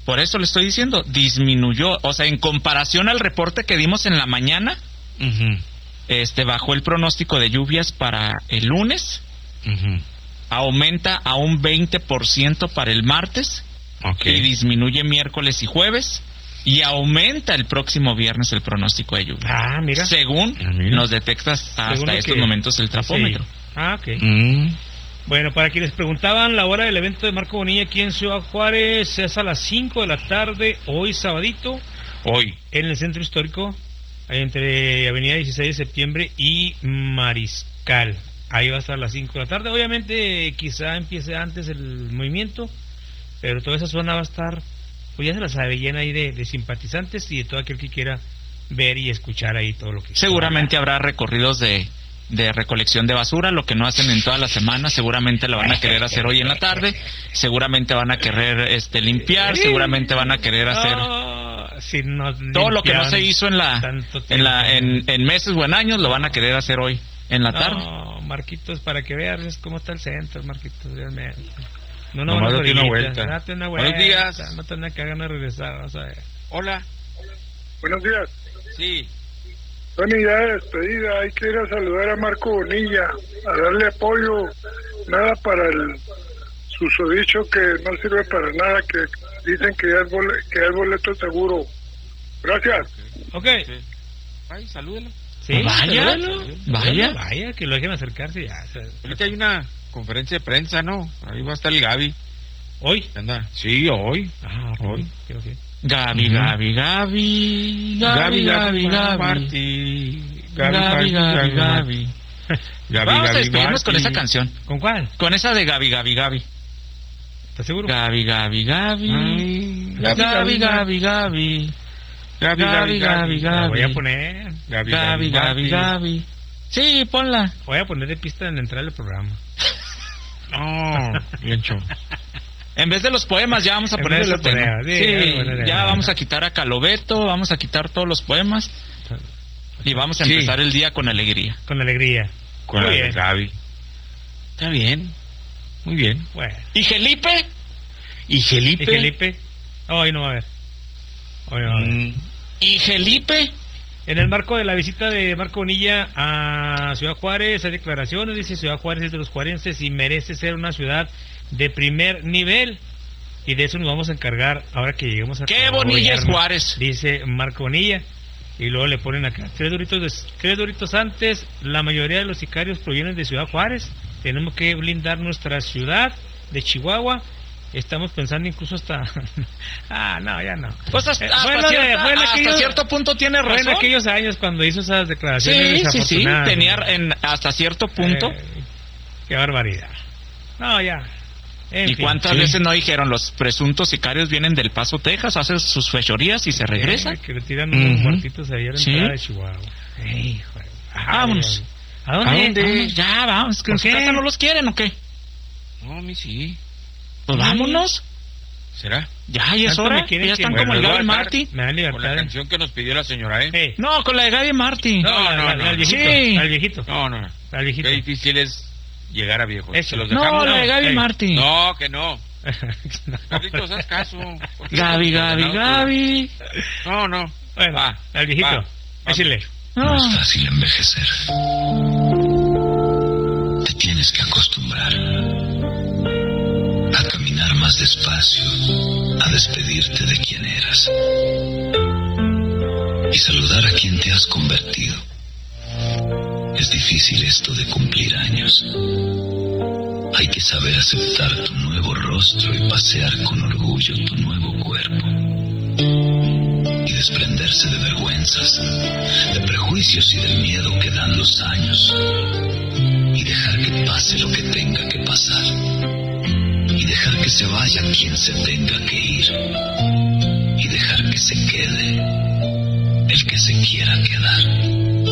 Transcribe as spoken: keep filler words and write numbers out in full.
Por eso le estoy diciendo, disminuyó. O sea, en comparación al reporte que dimos en la mañana, uh-huh. este bajó el pronóstico de lluvias para el lunes, uh-huh. aumenta a un veinte por ciento para el martes, okay. y disminuye miércoles y jueves, y aumenta el próximo viernes el pronóstico de lluvia. Ah, mira. Según ah, mira. nos detecta hasta Según estos que... momentos el trafómetro. Sí. Ah, ok. Mm. Bueno, para quienes preguntaban, la hora del evento de Marco Bonilla aquí en Ciudad Juárez es a las cinco de la tarde, hoy sabadito. Hoy. En el centro histórico, entre Avenida dieciséis de septiembre y Mariscal. Ahí va a estar a las cinco de la tarde. Obviamente, quizá empiece antes el movimiento, pero toda esa zona va a estar, pues ya se la sabe, llena ahí de, de simpatizantes y de todo aquel que quiera ver y escuchar ahí todo lo que... Seguramente habrá recorridos de... de recolección de basura, lo que no hacen en toda la semana, seguramente lo van a querer hacer hoy en la tarde, seguramente van a querer este limpiar, seguramente van a querer hacer oh, si no todo lo que no se hizo en la en la en, en meses o en años, lo van a querer hacer hoy en la tarde. No, Marquitos, para que veas cómo está el centro, Marquitos, realmente. No, no, no, no, date una vuelta. Date una vuelta. Buenos días. No tenés que hagan a regresar, vamos a ver. Hola. Buenos días. Sí. Tony, ya de despedida, hay que ir a saludar a Marco Bonilla, a darle apoyo, nada para el susodicho que no sirve para nada, que dicen que ya es, bole, que ya es boleto seguro. Gracias. Ok. okay. Ay, salúdelo. Sí, vaya, salúdelo. vaya. Vaya, que lo dejen acercarse ya. Ahorita hay una conferencia de prensa, ¿no? Ahí va a estar el Gaby. ¿Hoy? Anda. Sí, hoy. Ah, hoy. Okay, okay. Gaby, Gaby, Gaby, Gaby, Gaby, Gaby, Marty, Gaby, Gaby, Gaby. Vamos a despedirnos con esa canción. ¿Con cuál? Con esa de Gaby, Gaby, Gaby. ¿Estás seguro? Gaby, Gaby, Gaby, Gaby, Gaby, Gaby, Gaby, Gaby, Gaby. Voy a poner. Gaby, Gaby, Gaby. Sí, ponla. Voy a poner de pista en la entrada del programa. Oh, bien hecho. En vez de los poemas ya vamos a poner ese tema. Sí, sí, ya, ya vamos a quitar a Calobeto, vamos a quitar todos los poemas y vamos a empezar sí. el día con alegría. Con alegría. Con Muy la bien. de Gaby. Está bien. Muy bien. Bueno. ¿Y Felipe? ¿Y Felipe? ¿Y Felipe? Hoy no va a haber. Hoy no va a haber. Mm. ¿Y Felipe? En el marco de la visita de Marco Bonilla a Ciudad Juárez, hay declaraciones, dice Ciudad Juárez es de los juarenses y merece ser una ciudad de primer nivel. Y de eso nos vamos a encargar ahora que lleguemos a... ¡Qué Bonilla es Juárez! Dice Marco Bonilla. Y luego le ponen acá, tres doritos, de, tres doritos antes, la mayoría de los sicarios provienen de Ciudad Juárez. Tenemos que blindar nuestra ciudad de Chihuahua. Estamos pensando incluso hasta... ah, no, ya no. Pues hasta, eh, hasta, bueno, cierta, bueno, hasta aquellos, cierto punto tiene razón. En aquellos años cuando hizo esas declaraciones sí, sí, sí, tenía en, hasta cierto punto. Eh, qué barbaridad. No, ya. En ¿Y fin, cuántas sí. veces no dijeron los presuntos sicarios vienen del Paso, Texas, hacen sus fechorías y se regresan? Eh, que le tiran unos uh-huh. muertitos ahí a la entrada ¿Sí? de Chihuahua. Ey, vámonos. ¿A dónde? ¿A dónde? ¿Vámonos? Ya, vamos. ¿Que en su casa no los quieren o qué? No, a mí sí. Pues vámonos. ¿Será? Ya, ya es hora. Ya están bueno, como el Gaby Marty. Me dan libertad. Con la canción que nos pidió la señora, ¿eh? Hey. No, con la de Gaby Marty. No, no, no. no, no. Al viejito. Sí. Al viejito. No, no. Al viejito. Qué difícil es llegar a viejos. Se los dejamos. No, la de Gaby hey. Marty. No, que no. Carlitos, haz caso. Gaby, Gaby, Gaby. No, no. Bueno, va, al viejito. Échale. No. no es fácil envejecer. Te tienes que acostumbrar a caminar más despacio, a despedirte de quien eras y saludar a quien te has convertido. Es difícil esto de cumplir años. Hay que saber aceptar tu nuevo rostro y pasear con orgullo tu nuevo cuerpo. Y desprenderse de vergüenzas, de prejuicios y del miedo que dan los años. Y dejar que pase lo que tenga que pasar. Y dejar que se vaya quien se tenga que ir. Y dejar que se quede el que se quiera quedar.